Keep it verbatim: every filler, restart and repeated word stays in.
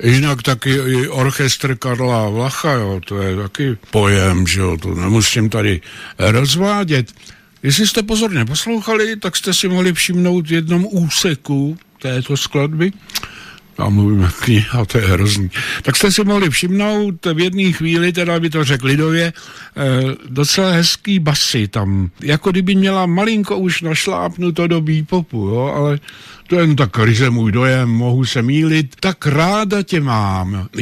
Jinak taky i orchestr Karla Vlacha, jo, to je taky pojem, že jo, to nemusím tady rozvádět. Jestli jste pozorně poslouchali, tak jste si mohli všimnout v jednom úseku této skladby, tam mluvíme kniha, to je hrozný, tak jste si mohli všimnout v jedné chvíli, teda by to řekl lidově, e, docela hezký basy tam, jako kdyby měla malinko už našlápnuto do bebopu, jo, ale to jen tak ryze můj dojem, mohu se mýlit, tak ráda tě mám.